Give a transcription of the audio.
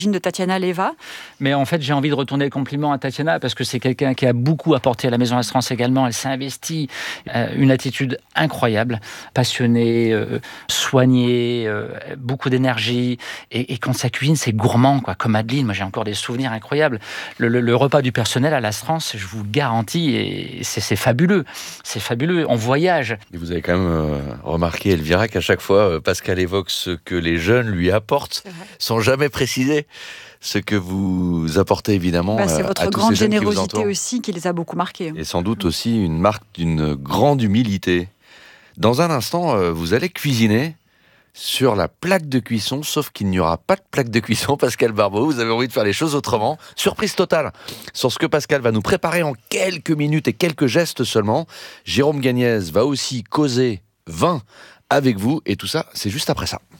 de Tatiana Leva. Mais en fait, j'ai envie de retourner le compliment à Tatiana parce que c'est quelqu'un qui a beaucoup apporté à la Maison Astérance également. Elle s'est investie, une attitude incroyable, passionnée, soignée, beaucoup d'énergie. Et quand ça cuisine, c'est gourmand, quoi. Comme Adeline, moi j'ai encore des souvenirs incroyables. Le repas du personnel à l'Astérance, je vous le garantis, et c'est fabuleux. C'est fabuleux. On voyage. Et vous avez quand même remarqué, Elvira, qu'à chaque fois, Pascal évoque ce que les jeunes lui apportent, sans jamais préciser ce que vous apportez évidemment à tous ces jeunes qui vous entourent. C'est votre grande générosité aussi qui les a beaucoup marqués. Et sans doute aussi une marque d'une grande humilité. Dans un instant, vous allez cuisiner sur la plaque de cuisson, sauf qu'il n'y aura pas de plaque de cuisson. Pascal Barbeau, vous avez envie de faire les choses autrement. Surprise totale sur ce que Pascal va nous préparer en quelques minutes et quelques gestes seulement. Jérôme Gagnez va aussi causer vin avec vous, et tout ça, c'est juste après ça.